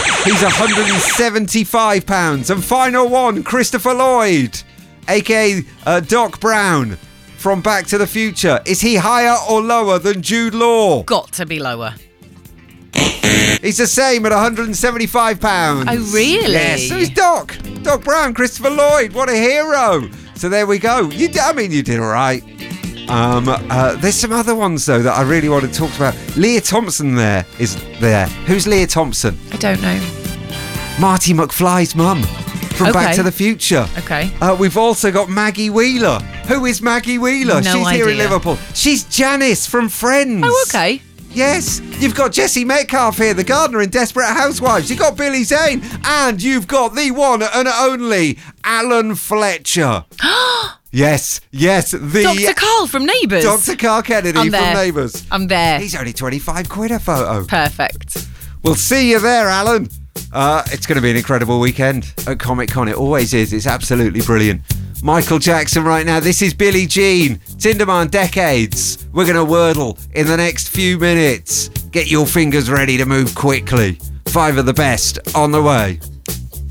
He's £175. And final one, Christopher Lloyd, a.k.a. Doc Brown from Back to the Future. Is he higher or lower than Jude Law? Got to be lower. He's the same at £175. Oh, really? Yes, so he's Doc Brown, Christopher Lloyd. What a hero. So there we go. You did all right. There's some other ones, though, that I really want to talk about. Leah Thompson is there. Who's Leah Thompson? I don't know. Marty McFly's mum from Back to the Future. Okay. We've also got Maggie Wheeler. Who is Maggie Wheeler? No She's here in idea. Liverpool. She's Janice from Friends. Oh, okay. Yes, you've got Jessie Metcalfe here, the gardener in Desperate Housewives. You've got Billy Zane, and you've got the one and only Alan Fletcher. Yes, the Dr. Carl from Neighbours. Dr. Carl Kennedy from Neighbours. I'm there. He's only 25 quid a photo. Perfect. We'll see you there, Alan. It's going to be an incredible weekend at Comic-Con. It always is. It's absolutely brilliant. Michael Jackson right now. This is Billie Jean. Tinderman Decades. We're going to wordle in the next few minutes. Get your fingers ready to move quickly. 5 of the best on the way.